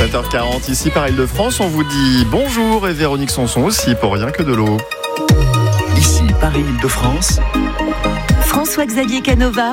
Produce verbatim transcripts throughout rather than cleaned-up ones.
sept heures quarante, ici par Île-de-France, on vous dit bonjour et Véronique Sanson aussi pour Rien que de l'eau. Ici Paris Île-de-France, François-Xavier Canova.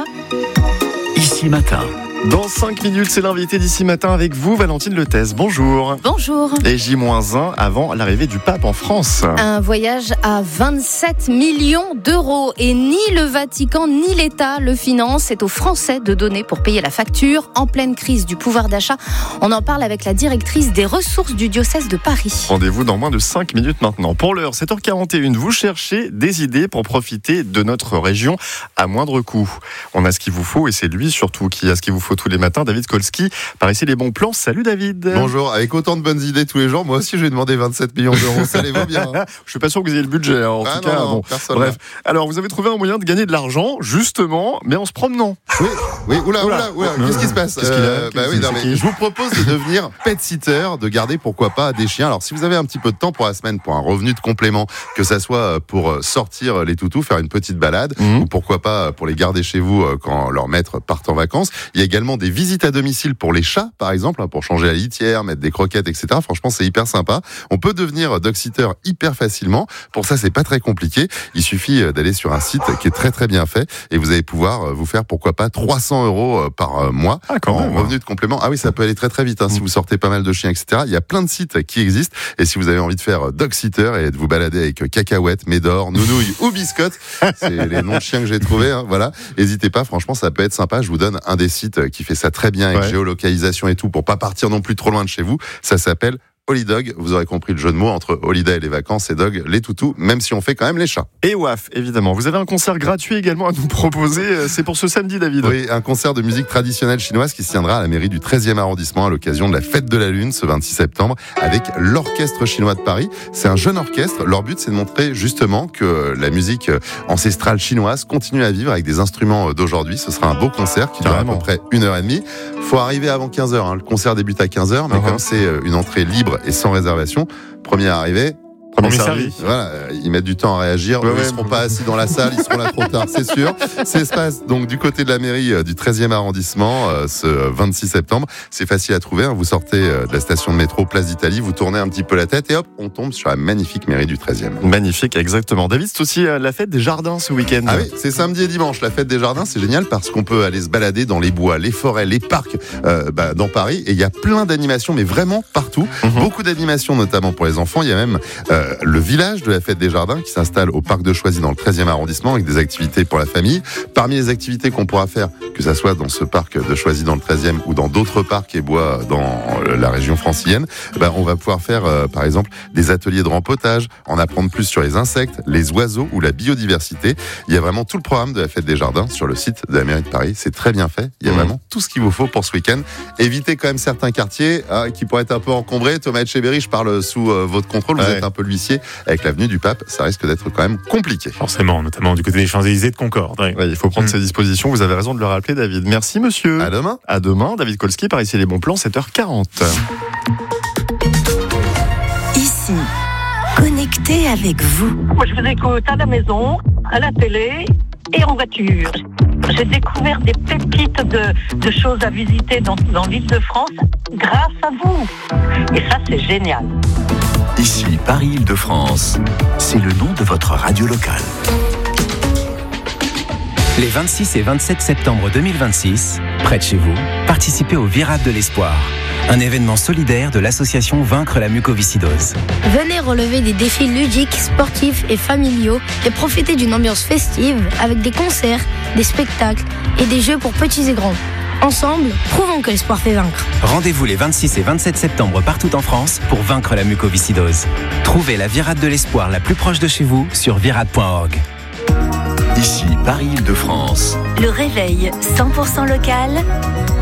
Ici Matin. Dans cinq minutes, c'est l'invité d'Ici Matin avec vous, Valentine Letès. Bonjour. Bonjour. Et J moins un avant l'arrivée du pape en France. Un voyage à vingt-sept millions d'euros. Et ni le Vatican ni l'État le financent. C'est aux Français de donner pour payer la facture. En pleine crise du pouvoir d'achat, on en parle avec la directrice des ressources du diocèse de Paris. Rendez-vous dans moins de cinq minutes maintenant. Pour l'heure, sept heures quarante et une, vous cherchez des idées pour profiter de notre région à moindre coût. On a ce qu'il vous faut et c'est lui surtout qui a ce qu'il vous faut tous les matins, David Kolski. Par ici, les bons plans. Salut David. Bonjour. Avec autant de bonnes idées tous les jours, moi aussi je vais demander vingt-sept millions d'euros. Ça les vaut bien. Hein. Je suis pas sûr que vous ayez le budget. Hein, en ah tout non, cas, non, bon. Personne. Bref. Alors, vous avez trouvé un moyen de gagner de l'argent, justement, mais en se promenant. Oui, oui. Oula, oula, oula. Qu'est-ce qui se passe Qu'est-ce qu'il a euh, bah oui, non, mais je vous propose de devenir pet-sitter, de garder pourquoi pas des chiens. Alors, si vous avez un petit peu de temps pour la semaine, pour un revenu de complément, que ça soit pour sortir les toutous, faire une petite balade, mmh. ou pourquoi pas pour les garder chez vous quand leur maître part en vacances. Il y a également des visites à domicile pour les chats, par exemple, pour changer la litière, mettre des croquettes, et cetera. Franchement, c'est hyper sympa. On peut devenir dog-sitter hyper facilement. Pour ça, c'est pas très compliqué. Il suffit d'aller sur un site qui est très très bien fait et vous allez pouvoir vous faire, pourquoi pas, trois cents euros par mois ah, quand en même. revenu de complément. Ah oui, ça peut aller très très vite hein, mmh. si vous sortez pas mal de chiens, et cetera. Il y a plein de sites qui existent et si vous avez envie de faire dog-sitter et de vous balader avec Cacahuète, Médor, Nounouille ou Biscotte, c'est les noms de chiens que j'ai trouvés. Hein, voilà, n'hésitez pas. Franchement, ça peut être sympa. Je vous donne un des sites qui fait ça très bien avec ouais. géolocalisation et tout pour pas partir non plus trop loin de chez vous. Ça s'appelle Holidog, vous aurez compris le jeu de mots entre holiday et les vacances et dog, les toutous, même si on fait quand même les chats. Et W A F, évidemment. Vous avez un concert gratuit également à nous proposer, c'est pour ce samedi, David. Oui, un concert de musique traditionnelle chinoise qui se tiendra à la mairie du treizième arrondissement à l'occasion de la fête de la Lune ce vingt-six septembre avec l'Orchestre chinois de Paris. C'est un jeune orchestre, leur but c'est de montrer justement que la musique ancestrale chinoise continue à vivre avec des instruments d'aujourd'hui. Ce sera un beau concert qui durera à peu près une heure et demie. Faut arriver avant quinze heures, hein. Le concert débute à quinze heures, mais uh-huh. comme c'est une entrée libre et sans réservation, premier arrivé, premier servi. Voilà, ils mettent du temps à réagir. Ouais, Eux, ouais, ils seront ouais. pas assis dans la salle, ils seront là trop tard, c'est sûr. Ça se passe donc du côté de la mairie euh, du treizième arrondissement euh, ce vingt-six septembre. C'est facile à trouver. Hein. Vous sortez euh, de la station de métro Place d'Italie, vous tournez un petit peu la tête et hop, on tombe sur la magnifique mairie du treizième. Magnifique, exactement. David, c'est aussi euh, la fête des jardins ce week-end. Ah oui, c'est samedi et dimanche. La fête des jardins, c'est génial parce qu'on peut aller se balader dans les bois, les forêts, les parcs euh, bah, dans Paris. Et il y a plein d'animations, mais vraiment partout. Mm-hmm. Beaucoup d'animations, notamment pour les enfants. Il y a même euh, le village de la fête des jardins qui s'installe au parc de Choisy dans le treizième arrondissement avec des activités pour la famille. Parmi les activités qu'on pourra faire, que ça soit dans ce parc de Choisy dans le treizième ou dans d'autres parcs et bois dans la région francilienne, ben on va pouvoir faire euh, par exemple des ateliers de rempotage, en apprendre plus sur les insectes, les oiseaux ou la biodiversité. Il y a vraiment tout le programme de la fête des jardins sur le site de la mairie de Paris. C'est très bien fait. Il y a mmh. vraiment tout ce qu'il vous faut pour ce week-end. Évitez quand même certains quartiers hein, qui pourraient être un peu encombrés. Thomas Etcheberry, je parle sous euh, votre contrôle. Vous ouais. êtes un peu l'huissier. Avec l'avenue du Pape, ça risque d'être quand même compliqué. Forcément, notamment du côté des Champs-Élysées de Concorde. Ouais. Ouais, il faut prendre mmh. ses dispositions. Vous avez raison de le rappeler, David. Merci, monsieur. À demain. À demain. David Kolski, par ici les bons plans, sept heures quarante. Ici, connecté avec vous. Moi, je vous écoute à la maison, à la télé et en voiture. J'ai découvert des pépites de, de choses à visiter dans, dans l'île de France grâce à vous. Et ça, c'est génial. Ici, Paris Île-de-France, c'est le nom de votre radio locale. Les vingt-six et vingt-sept septembre deux mille vingt-six, près de chez vous, participez au Virade de l'Espoir, un événement solidaire de l'association Vaincre la mucoviscidose. Venez relever des défis ludiques, sportifs et familiaux et profiter d'une ambiance festive avec des concerts, des spectacles et des jeux pour petits et grands. Ensemble, prouvons que l'espoir fait vaincre. Rendez-vous les vingt-six et vingt-sept septembre partout en France pour vaincre la mucoviscidose. Trouvez la Virade de l'Espoir la plus proche de chez vous sur virade point org. Ici, Paris Île-de-France. Le réveil cent pour cent local